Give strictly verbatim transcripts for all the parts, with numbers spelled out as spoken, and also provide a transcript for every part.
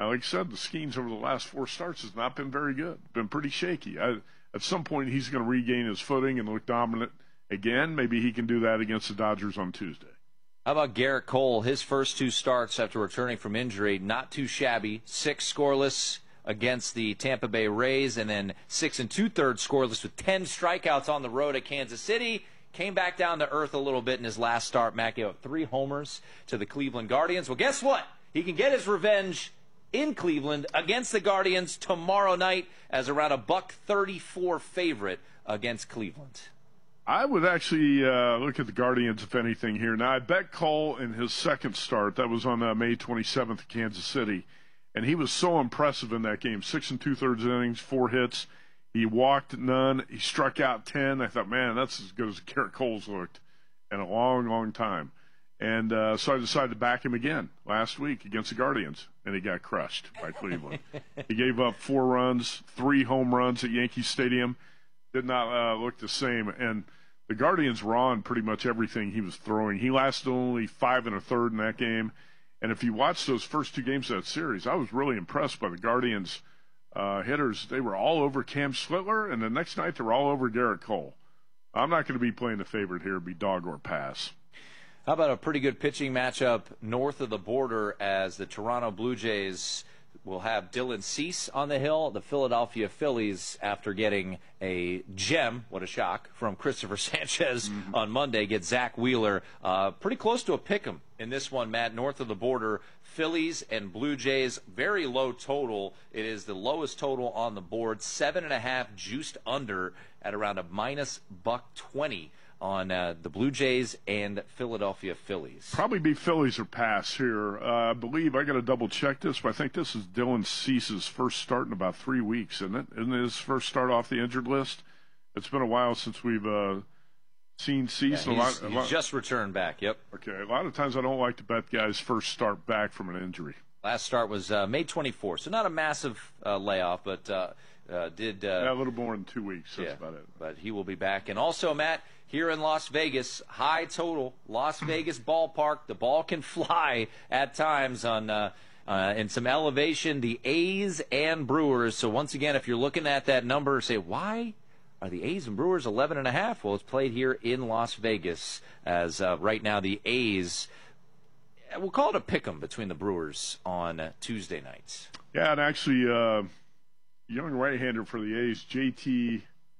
Uh, like I said, the Skeens over the last four starts has not been very good. Been pretty shaky. I, at some point, he's going to regain his footing and look dominant again. Maybe he can do that against the Dodgers on Tuesday. How about Garrett Cole? His first two starts after returning from injury, not too shabby. Six scoreless against the Tampa Bay Rays, and then six and two-thirds scoreless with ten strikeouts on the road at Kansas City. Came back down to earth a little bit in his last start. Matt gave up three homers to the Cleveland Guardians. Well, guess what? He can get his revenge in Cleveland against the Guardians tomorrow night as around a buck thirty-four favorite against Cleveland. I would actually uh, look at the Guardians, if anything, here. Now, I bet Cole in his second start, that was on uh, May twenty-seventh in Kansas City, and he was so impressive in that game. Six and two-thirds innings, four hits. He walked none. He struck out ten. I thought, man, that's as good as Garrett Cole's looked in a long, long time. And uh, so I decided to back him again last week against the Guardians, and he got crushed by Cleveland. He gave up four runs, three home runs at Yankee Stadium. Did not uh, look the same. And the Guardians were on pretty much everything he was throwing. He lasted only five and a third in that game. And if you watch those first two games of that series, I was really impressed by the Guardians' uh, hitters. They were all over Cam Schlittler, and the next night they were all over Garrett Cole. I'm not going to be playing the favorite here. It'd be dog or pass. How about a pretty good pitching matchup north of the border as the Toronto Blue Jays will have Dylan Cease on the hill. The Philadelphia Phillies, after getting a gem, what a shock, from Christopher Sanchez mm-hmm. on Monday, get Zach Wheeler. Uh, pretty close to a pick'em in this one, Matt, north of the border. Phillies and Blue Jays, very low total. It is the lowest total on the board, seven and a half juiced under at around a minus buck twenty. On uh, the Blue Jays and Philadelphia Phillies. Probably be Phillies or pass here. Uh, I believe I got to double check this, but I think this is Dylan Cease's first start in about three weeks, isn't it? Isn't it his first start off the injured list? It's been a while since we've uh, seen Cease. Yeah, he's, a lot, a he's lot, just returned back. Yep. Okay. A lot of times I don't like to bet guys' first start back from an injury. Last start was uh, May twenty-fourth, so not a massive uh, layoff, but uh, uh, did uh, yeah, a little more than two weeks. That's yeah, about it. But he will be back, and also Matt. Here in Las Vegas, high total, Las Vegas ballpark. The ball can fly at times on uh, uh, in some elevation. The A's and Brewers. So once again, if you're looking at that number, say, why are the A's and Brewers eleven and a half? Well, it's played here in Las Vegas as uh, right now the A's, we'll call it a pick'em between the Brewers on uh, Tuesday nights. Yeah, and actually, uh, young right-hander for the A's, J T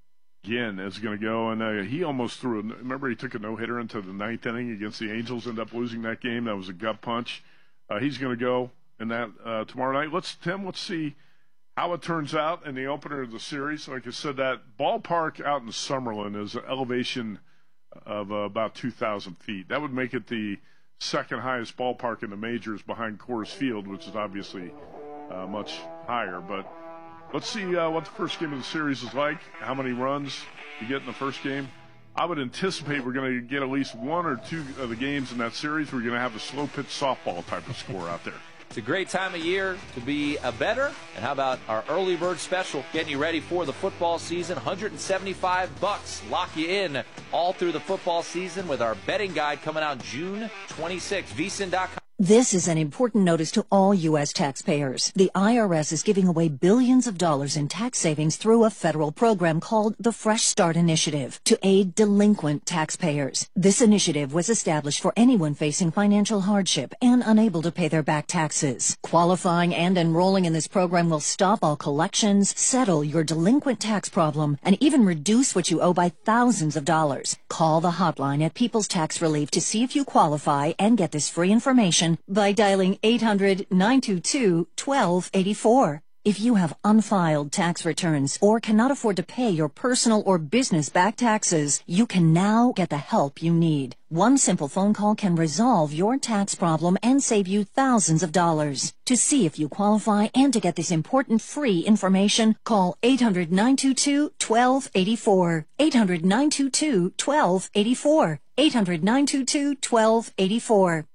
Ginn is going to go, and uh, he almost threw. A, remember, he took a no-hitter into the ninth inning against the Angels, ended up losing that game. That was a gut punch. Uh, he's going to go in that uh, tomorrow night. Let's Tim, let's see how it turns out in the opener of the series. Like I said, that ballpark out in Summerlin is an elevation of uh, about two thousand feet. That would make it the second highest ballpark in the majors behind Coors Field, which is obviously uh, much higher, but. Let's see uh, what the first game of the series is like, how many runs you get in the first game. I would anticipate we're going to get at least one or two of the games in that series. We're going to have a slow pitch softball type of score out there. It's a great time of year to be a bettor. And how about our early bird special, getting you ready for the football season, one hundred seventy-five bucks. Lock you in all through the football season with our betting guide coming out June twenty-sixth, V S I N dot com. This is an important notice to all U S taxpayers. The I R S is giving away billions of dollars in tax savings through a federal program called the Fresh Start Initiative to aid delinquent taxpayers. This initiative was established for anyone facing financial hardship and unable to pay their back taxes. Qualifying and enrolling in this program will stop all collections, settle your delinquent tax problem, and even reduce what you owe by thousands of dollars. Call the hotline at People's Tax Relief to see if you qualify and get this free information by dialing eight hundred, nine two two, one two eight four. If you have unfiled tax returns or cannot afford to pay your personal or business back taxes, you can now get the help you need. One simple phone call can resolve your tax problem and save you thousands of dollars. To see if you qualify and to get this important free information, call eight hundred, nine two two, one two eight four. eight hundred, nine two two, one two eight four. eight hundred, nine two two, one two eight four.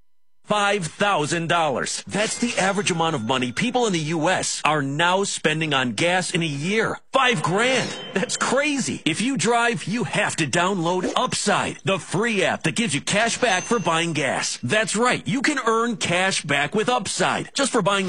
five thousand dollars. That's the average amount of money people in the U S are now spending on gas in a year. Five grand. That's crazy. If you drive, you have to download Upside, the free app that gives you cash back for buying gas. That's right. You can earn cash back with Upside just for buying